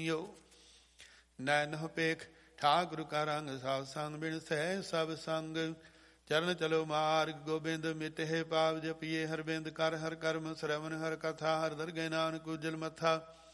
ਸੁਣਿਓ। ਨੈਣ ਪੇਖ ਠਾकुर का रंग साव संग बिन सह सब संग। चरण चलो मार्ग गोबिंद मिटे पाव जपिए हर बिंद कर हर कर्म श्रवण हर कथा हर दरगह नानक उजल मथा।